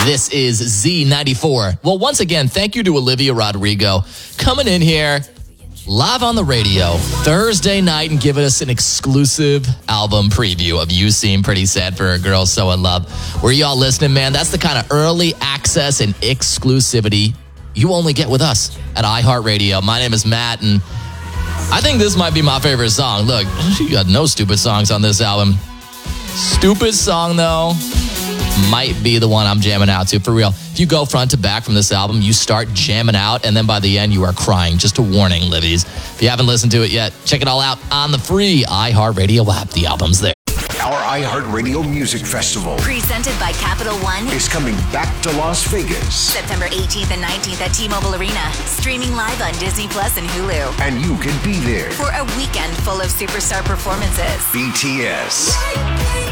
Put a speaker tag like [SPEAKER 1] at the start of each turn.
[SPEAKER 1] This is Z94. Well, once again, thank you to Olivia Rodrigo coming in here live on the radio Thursday night and giving us an exclusive album preview of You Seem Pretty Sad for a Girl So in Love. Were y'all listening, man? That's the kind of early access and exclusivity you only get with us at iHeartRadio. My name is Matt, and I think this might be my favorite song. Look, you got no stupid songs on this album. Stupid song, though, might be the one I'm jamming out to, for real. If you go front to back from this album, you start jamming out, and then by the end, you are crying. Just a warning, Livies. If you haven't listened to it yet, check it all out on the free iHeartRadio app. The album's there.
[SPEAKER 2] Our iHeartRadio Music Festival,
[SPEAKER 3] presented by Capital One,
[SPEAKER 2] is coming back to Las Vegas.
[SPEAKER 3] September 18th and 19th at T-Mobile Arena. Streaming live on Disney Plus and Hulu.
[SPEAKER 2] And you can be there
[SPEAKER 3] for a weekend full of superstar performances.
[SPEAKER 2] BTS,